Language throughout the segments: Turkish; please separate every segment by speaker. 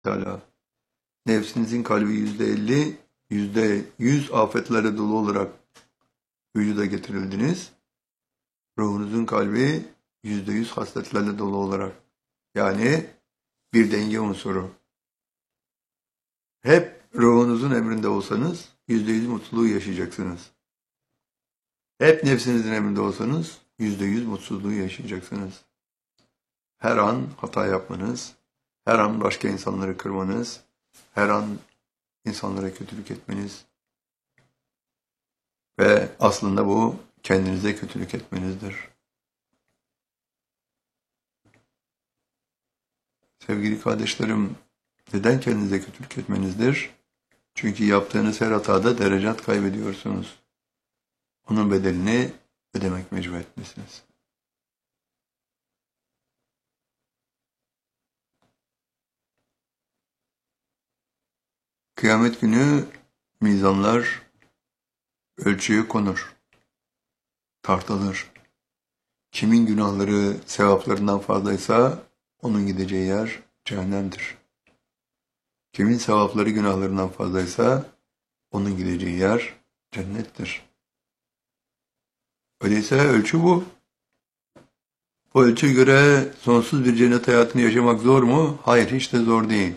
Speaker 1: Teala. Nefsinizin kalbi %50, %100 afetlerle dolu olarak vücuda getirildiniz. Ruhunuzun kalbi %100 hasletlerle dolu olarak. Yani bir denge unsuru. Hep ruhunuzun emrinde olsanız %100 mutluluğu yaşayacaksınız. Hep nefsinizin emrinde olsanız %100 mutsuzluğu yaşayacaksınız. Her an hata yapmanız, her an başka insanları kırmanız, her an insanlara kötülük etmeniz ve aslında bu kendinize kötülük etmenizdir. Sevgili kardeşlerim, neden kendinize kötülük etmenizdir? Çünkü yaptığınız her hatada derecat kaybediyorsunuz. Onun bedelini ödemek mecburiyetindesiniz. Kıyamet günü mizanlar ölçüye konur, tartılır. Kimin günahları sevaplarından fazlaysa onun gideceği yer cehennemdir. Kimin sevapları günahlarından fazlaysa onun gideceği yer cennettir. Öyleyse ölçü bu. Bu ölçüye göre sonsuz bir cennet hayatını yaşamak zor mu? Hayır, hiç de zor değil.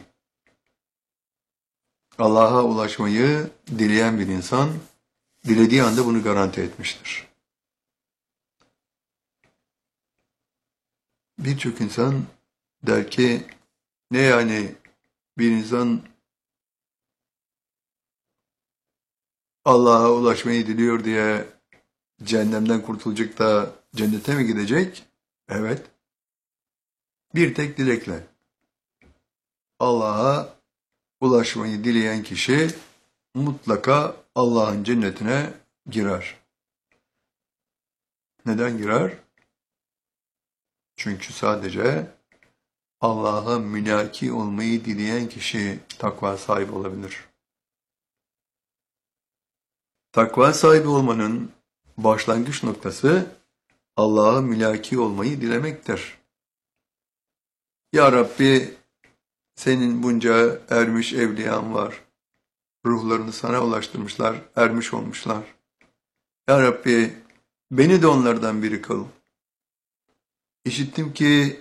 Speaker 1: Allah'a ulaşmayı dileyen bir insan, dilediği anda bunu garanti etmiştir. Birçok insan der ki, ne yani bir insan Allah'a ulaşmayı diliyor diye cehennemden kurtulacak da cennete mi gidecek? Evet. Bir tek dilekle. Allah'a ulaşmayı dileyen kişi mutlaka Allah'ın cennetine girer. Neden girer? Çünkü sadece Allah'a mülaki olmayı dileyen kişi takva sahibi olabilir. Takva sahibi olmanın başlangıç noktası Allah'a mülaki olmayı dilemektir. Ya Rabbi, senin bunca ermiş evliyan var. Ruhlarını sana ulaştırmışlar, ermiş olmuşlar. Ya Rabbi, beni de onlardan biri kıl. İşittim ki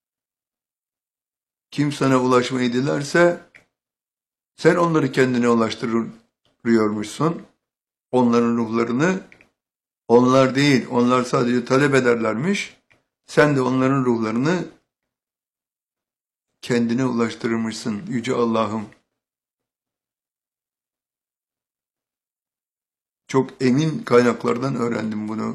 Speaker 1: kim sana ulaşmayı dilerse sen onları kendine ulaştırıyormuşsun. Onların ruhlarını onlar değil, onlar sadece talep ederlermiş. Sen de onların ruhlarını kendine ulaştırmışsın Yüce Allah'ım. Çok emin kaynaklardan öğrendim bunu.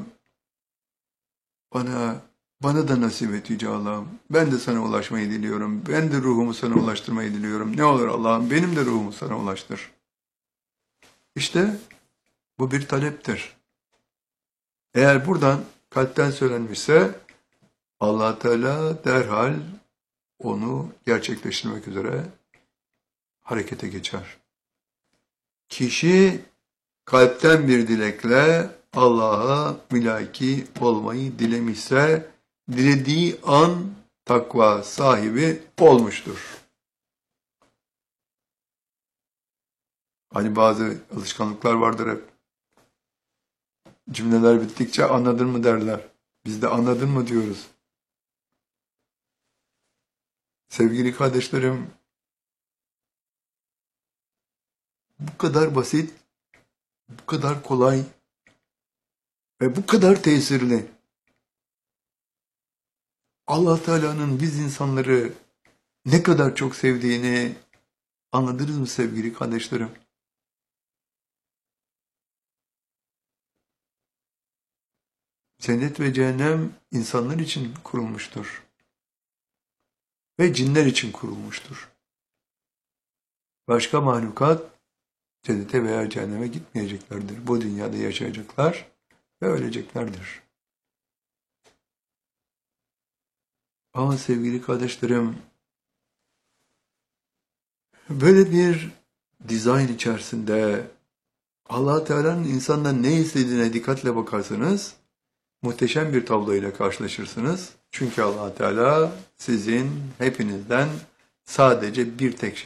Speaker 1: Bana da nasip et Yüce Allah'ım. Ben de sana ulaşmayı diliyorum. Ben de ruhumu sana ulaştırmayı diliyorum. Ne olur Allah'ım, benim de ruhumu sana ulaştır. İşte bu bir taleptir. Eğer buradan kalpten söylenmişse Allah Teala derhal onu gerçekleştirmek üzere harekete geçer. Kişi kalpten bir dilekle Allah'a mülaki olmayı dilemişse dilediği an takva sahibi olmuştur. Hani bazı alışkanlıklar vardır hep. Cümleler bittikçe anladın mı derler. Biz de anladın mı diyoruz. Sevgili kardeşlerim, bu kadar basit, bu kadar kolay ve bu kadar tesirli. Allah Teala'nın biz insanları ne kadar çok sevdiğini anladınız mı sevgili kardeşlerim? Cennet ve cehennem insanlar için kurulmuştur. Ve cinler için kurulmuştur. Başka mahlukat cennete veya cehenneme gitmeyeceklerdir. Bu dünyada yaşayacaklar ve öleceklerdir. Ama sevgili kardeşlerim, böyle bir dizayn içerisinde Allah Teala'nın insandan ne istediğine dikkatle bakarsanız muhteşem bir tabloyla karşılaşırsınız. Çünkü Allah Teala sizin hepinizden sadece bir tek şey.